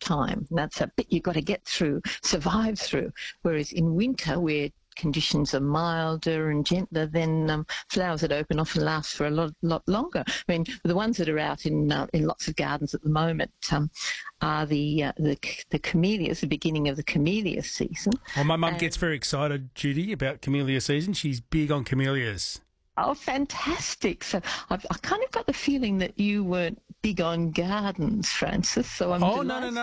time. And that's a bit you've got to get through, survive through. Whereas in winter, where conditions are milder and gentler, then flowers that open often last for a lot longer. I mean, the ones that are out in lots of gardens at the moment are the camellias, the beginning of the camellia season. Well, my mum gets very excited, Judy, about camellia season. She's big on camellias. Oh, fantastic. So I kind of got the feeling that you weren't big on gardens, Francis. So I'm delighted. No.